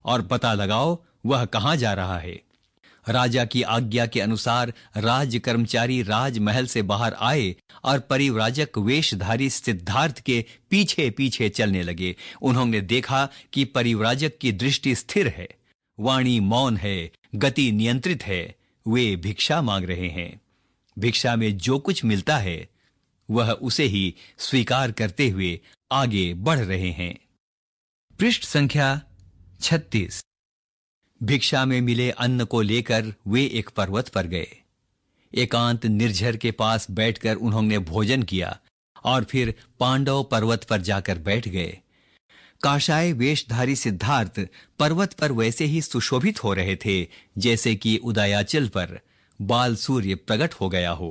और पता लगाओ वह कहां जा रहा है। राजा की आज्ञा के अनुसार राज कर्मचारी राजमहल से बाहर आए और परिव्राजक वेशधारी सिद्धार्थ के पीछे पीछे चलने लगे। उन्होंने देखा कि परिव्राजक की दृष्टि स्थिर है, वाणी मौन है, गति नियंत्रित है। वे भिक्षा मांग रहे हैं। भिक्षा में जो कुछ मिलता है वह उसे ही स्वीकार करते हुए आगे बढ़ रहे हैं। पृष्ठ संख्या 36। भिक्षा में मिले अन्न को लेकर वे एक पर्वत पर गए। एकांत निर्झर के पास बैठकर उन्होंने भोजन किया और फिर पांडव पर्वत पर जाकर बैठ गए। काशाय वेशधारी सिद्धार्थ पर्वत पर वैसे ही सुशोभित हो रहे थे जैसे कि उदयाचल पर बाल सूर्य प्रकट हो गया हो।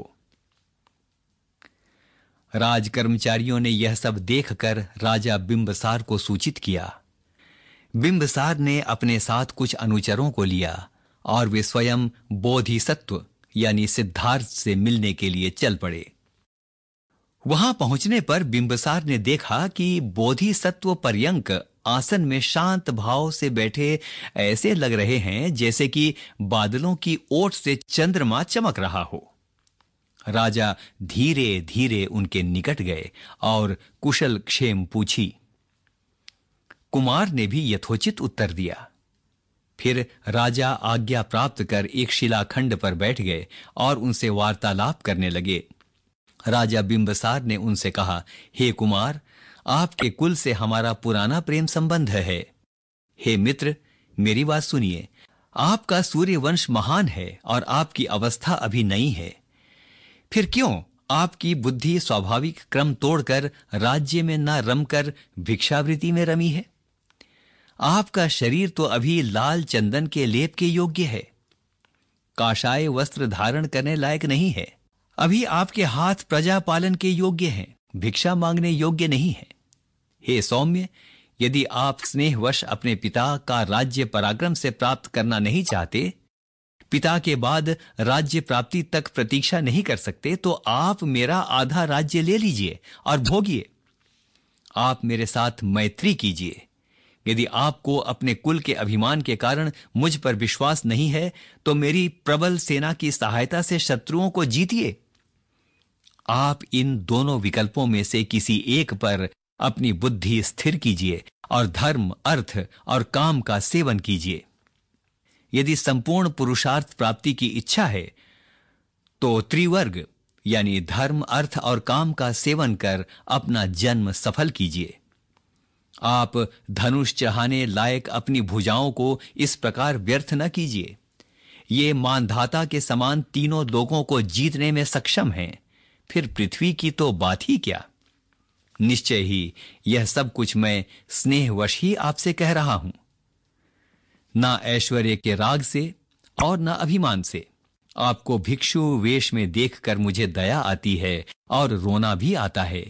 राज कर्मचारियों ने यह सब देखकर राजा बिंबसार को सूचित किया। बिंबसार ने अपने साथ कुछ अनुचरों को लिया और वे स्वयं बोधिसत्व यानी सिद्धार्थ से मिलने के लिए चल पड़े। वहां पहुंचने पर बिंबसार ने देखा कि बोधिसत्व पर्यंक आसन में शांत भाव से बैठे ऐसे लग रहे हैं जैसे कि बादलों की ओट से चंद्रमा चमक रहा हो। राजा धीरे धीरे उनके निकट गए और कुशल क्षेम पूछी। कुमार ने भी यथोचित उत्तर दिया। फिर राजा आज्ञा प्राप्त कर एक शिलाखंड पर बैठ गए और उनसे वार्तालाप करने लगे। राजा बिंबसार ने उनसे कहा, हे कुमार, आपके कुल से हमारा पुराना प्रेम संबंध है। हे मित्र, मेरी बात सुनिए। आपका सूर्यवंश महान है और आपकी अवस्था अभी नई है। फिर क्यों आपकी बुद्धि स्वाभाविक क्रम तोड़कर राज्य में न रमकर भिक्षावृत्ति में रमी है? आपका शरीर तो अभी लाल चंदन के लेप के योग्य है, काशाय वस्त्र धारण करने लायक नहीं है। अभी आपके हाथ प्रजा पालन के योग्य हैं, भिक्षा मांगने योग्य नहीं है। हे सौम्य, यदि आप स्नेहवश अपने पिता का राज्य पराक्रम से प्राप्त करना नहीं चाहते, पिता के बाद राज्य प्राप्ति तक प्रतीक्षा नहीं कर सकते, तो आप मेरा आधा राज्य ले लीजिए और भोगिए। आप मेरे साथ मैत्री कीजिए। यदि आपको अपने कुल के अभिमान के कारण मुझ पर विश्वास नहीं है, तो मेरी प्रबल सेना की सहायता से शत्रुओं को जीतिए। आप इन दोनों विकल्पों में से किसी एक पर अपनी बुद्धि स्थिर कीजिए और धर्म, अर्थ और काम का सेवन कीजिए। यदि संपूर्ण पुरुषार्थ प्राप्ति की इच्छा है तो त्रिवर्ग यानी धर्म, अर्थ और काम का सेवन कर अपना जन्म सफल कीजिए। आप धनुष चढ़ाने लायक अपनी भुजाओं को इस प्रकार व्यर्थ न कीजिए। ये मानधाता के समान तीनों लोगों को जीतने में सक्षम हैं। फिर पृथ्वी की तो बात ही क्या। निश्चय ही यह सब कुछ मैं स्नेहवश ही आपसे कह रहा हूं, ना ऐश्वर्य के राग से और ना अभिमान से। आपको भिक्षु वेश में देखकर मुझे दया आती है और रोना भी आता है।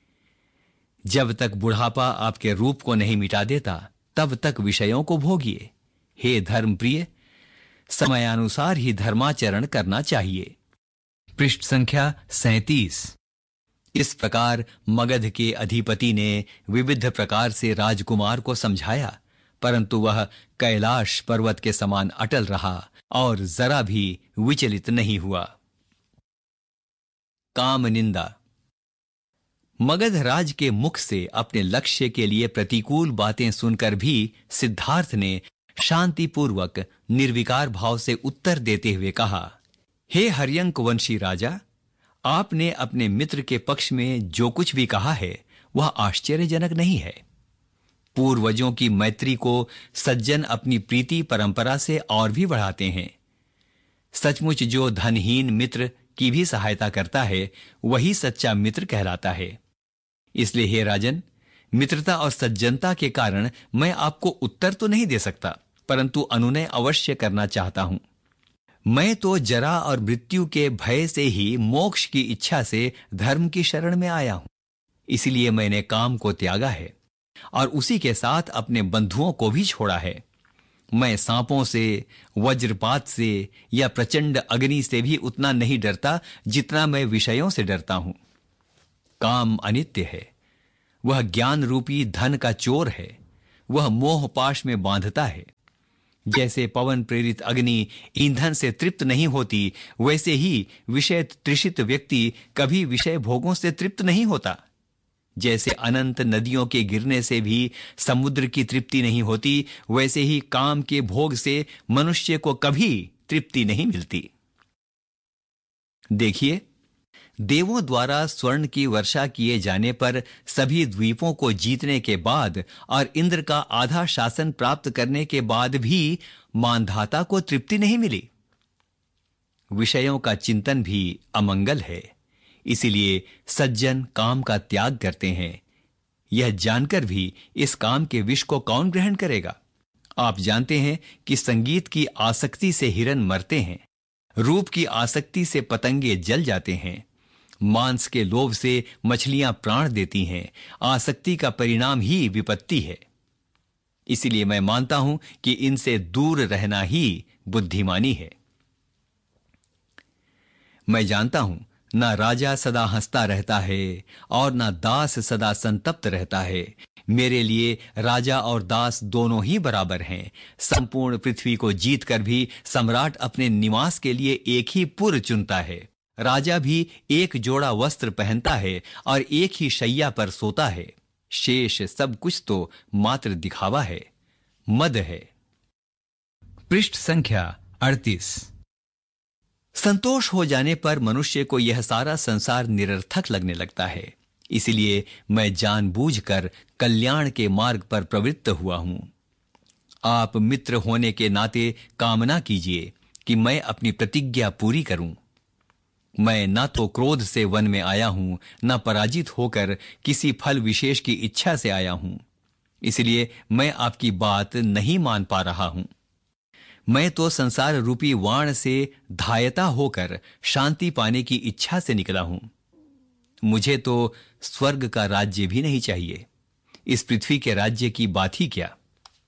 जब तक बुढ़ापा आपके रूप को नहीं मिटा देता, तब तक विषयों को भोगिए। हे धर्मप्रिय, समयानुसार ही धर्माचरण करना चाहिए। पृष्ठ संख्या 37। इस प्रकार मगध के अधिपति ने विविध प्रकार से राजकुमार को समझाया, परंतु वह कैलाश पर्वत के समान अटल रहा और जरा भी विचलित नहीं हुआ। काम निंदा। मगध राज के मुख से अपने लक्ष्य के लिए प्रतिकूल बातें सुनकर भी सिद्धार्थ ने शांतिपूर्वक निर्विकार भाव से उत्तर देते हुए कहा, हे हर्यंक वंशी राजा, आपने अपने मित्र के पक्ष में जो कुछ भी कहा है वह आश्चर्यजनक नहीं है। पूर्वजों की मैत्री को सज्जन अपनी प्रीति परंपरा से और भी बढ़ाते हैं। सचमुच जो धनहीन मित्र की भी सहायता करता है वही सच्चा मित्र कहलाता है। इसलिए हे राजन, मित्रता और सज्जनता के कारण मैं आपको उत्तर तो नहीं दे सकता, परंतु अनुनय अवश्य करना चाहता हूं। मैं तो जरा और मृत्यु के भय से ही मोक्ष की इच्छा से धर्म की शरण में आया हूं। इसलिए मैंने काम को त्यागा है और उसी के साथ अपने बंधुओं को भी छोड़ा है। मैं सांपों से, वज्रपात से या प्रचंड अग्नि से भी उतना नहीं डरता जितना मैं विषयों से डरता हूं। काम अनित्य है, वह ज्ञान रूपी धन का चोर है। वह मोह पाश में बांधता है। जैसे पवन प्रेरित अग्नि ईंधन से तृप्त नहीं होती, वैसे ही विषय तृषित व्यक्ति कभी विषय भोगों से तृप्त नहीं होता। जैसे अनंत नदियों के गिरने से भी समुद्र की तृप्ति नहीं होती, वैसे ही काम के भोग से मनुष्य को कभी तृप्ति नहीं मिलती। देखिए, देवों द्वारा स्वर्ण की वर्षा किए जाने पर सभी द्वीपों को जीतने के बाद और इंद्र का आधा शासन प्राप्त करने के बाद भी मानधाता को तृप्ति नहीं मिली। विषयों का चिंतन भी अमंगल है, इसीलिए सज्जन काम का त्याग करते हैं। यह जानकर भी इस काम के विष को कौन ग्रहण करेगा? आप जानते हैं कि संगीत की आसक्ति से हिरन मरते हैं, रूप की आसक्ति से पतंगे जल जाते हैं, मांस के लोभ से मछलियां प्राण देती हैं। आसक्ति का परिणाम ही विपत्ति है। इसीलिए मैं मानता हूं कि इनसे दूर रहना ही बुद्धिमानी है। मैं जानता हूं, ना राजा सदा हंसता रहता है और ना दास सदा संतप्त रहता है। मेरे लिए राजा और दास दोनों ही बराबर हैं। संपूर्ण पृथ्वी को जीतकर भी सम्राट अपने निवास के लिए एक ही पुर चुनता है। राजा भी एक जोड़ा वस्त्र पहनता है और एक ही शैया पर सोता है। शेष सब कुछ तो मात्र दिखावा है, मद है। पृष्ठ संख्या 38। संतोष हो जाने पर मनुष्य को यह सारा संसार निरर्थक लगने लगता है। इसलिए मैं जानबूझकर कल्याण के मार्ग पर प्रवृत्त हुआ हूं। आप मित्र होने के नाते कामना कीजिए कि मैं अपनी प्रतिज्ञा पूरी करूं। मैं न तो क्रोध से वन में आया हूं, न पराजित होकर किसी फल विशेष की इच्छा से आया हूं। इसलिए मैं आपकी बात नहीं मान पा रहा हूं। मैं तो संसार रूपी वाण से धायता होकर शांति पाने की इच्छा से निकला हूं। मुझे तो स्वर्ग का राज्य भी नहीं चाहिए। इस पृथ्वी के राज्य की बात ही क्या।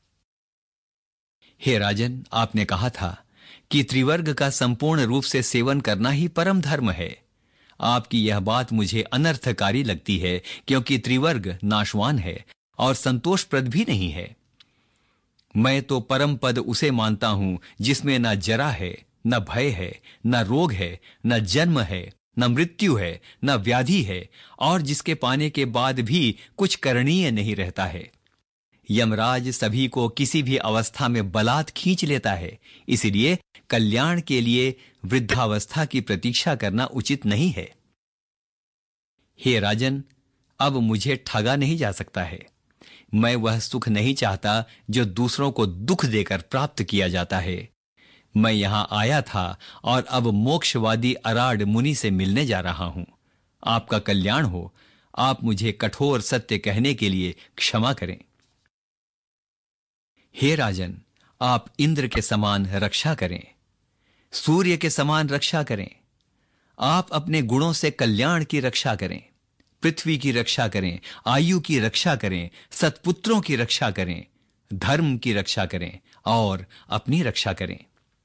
हे राजन, आपने कहा था कि त्रिवर्ग का संपूर्ण रूप से सेवन करना ही परम धर्म है। आपकी यह बात मुझे अनर्थकारी लगती है, क्योंकि त्रिवर्ग नाशवान है और संतोषप्रद भी नहीं है। मैं तो परम पद उसे मानता हूं जिसमें न जरा है, न भय है, न रोग है, न जन्म है, न मृत्यु है, न व्याधि है, और जिसके पाने के बाद भी कुछ करणीय नहीं रहता है। यमराज सभी को किसी भी अवस्था में बलात् खींच लेता है। इसलिए कल्याण के लिए वृद्धावस्था की प्रतीक्षा करना उचित नहीं है। हे राजन, अब मुझे ठगा नहीं जा सकता है। मैं वह सुख नहीं चाहता जो दूसरों को दुख देकर प्राप्त किया जाता है। मैं यहां आया था और अब मोक्षवादी अराड मुनि से मिलने जा रहा हूं। आपका कल्याण हो। आप मुझे कठोर सत्य कहने के लिए क्षमा करें। हे राजन, आप इंद्र के समान रक्षा करें, सूर्य के समान रक्षा करें। आप अपने गुणों से कल्याण की रक्षा करें, पृथ्वी की रक्षा करें, आयु की रक्षा करें, सत्पुत्रों की रक्षा करें, धर्म की रक्षा करें और अपनी रक्षा करें।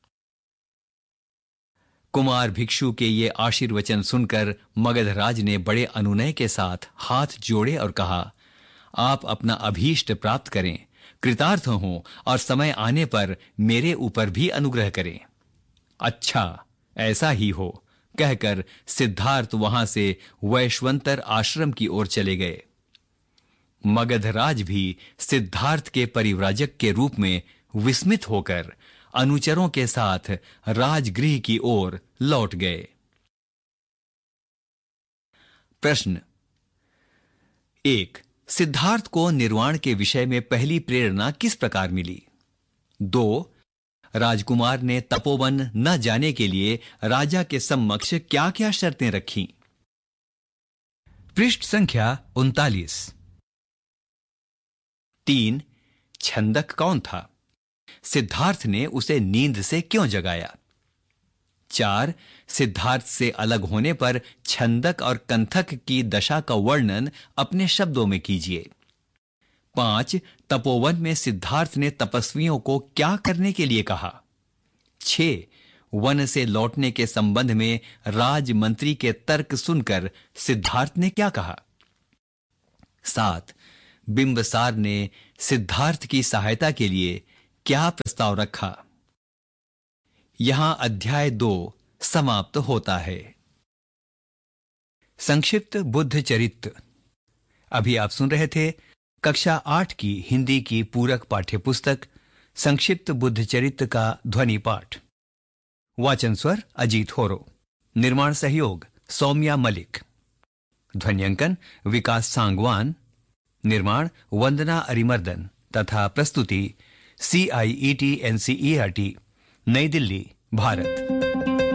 कुमार भिक्षु के ये आशीर्वचन सुनकर मगधराज ने बड़े अनुनय के साथ हाथ जोड़े और कहा, आप अपना अभीष्ट प्राप्त करें, कृतार्थ हों और समय आने पर मेरे ऊपर भी अनुग्रह करें। अच्छा, ऐसा ही हो, कहकर सिद्धार्थ वहां से वैश्वंतर आश्रम की ओर चले गए। मगधराज भी सिद्धार्थ के परिव्राजक के रूप में विस्मित होकर अनुचरों के साथ राजगृह की ओर लौट गए। प्रश्न 1. सिद्धार्थ को निर्वाण के विषय में पहली प्रेरणा किस प्रकार मिली? 2. राजकुमार ने तपोवन न जाने के लिए राजा के समक्ष क्या क्या शर्तें रखीं? पृष्ठ संख्या 39। 3. छंदक कौन था? सिद्धार्थ ने उसे नींद से क्यों जगाया? 4. सिद्धार्थ से अलग होने पर छंदक और कंथक की दशा का वर्णन अपने शब्दों में कीजिए। 5. तपोवन में सिद्धार्थ ने तपस्वियों को क्या करने के लिए कहा? 6. वन से लौटने के संबंध में राजमंत्री के तर्क सुनकर सिद्धार्थ ने क्या कहा? 7. बिंबसार ने सिद्धार्थ की सहायता के लिए क्या प्रस्ताव रखा। यहां अध्याय 2 समाप्त होता है। संक्षिप्त बुद्ध चरित्र। अभी आप सुन रहे थे कक्षा 8 की हिंदी की पूरक पाठ्यपुस्तक संक्षिप्त बुद्ध चरित्र का ध्वनि पाठ। वाचन स्वर अजीत होरो। निर्माण सहयोग सौम्या मलिक। ध्वन्यांकन विकास सांगवान। निर्माण वंदना अरिमर्दन तथा प्रस्तुति CIET NCERT नई दिल्ली भारत।